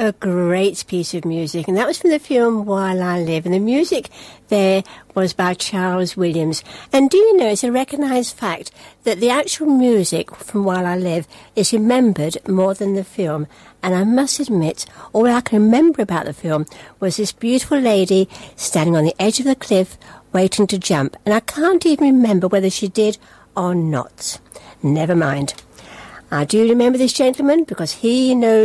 A great piece of music, and that was from the film While I Live, and the music there was by Charles Williams. And do you know, it's a recognised fact that the actual music from While I Live is remembered more than the film. And I must admit, all I can remember about the film was this beautiful lady standing on the edge of the cliff waiting to jump, and I can't even remember whether she did or not. Never mind. I do remember this gentleman because he knows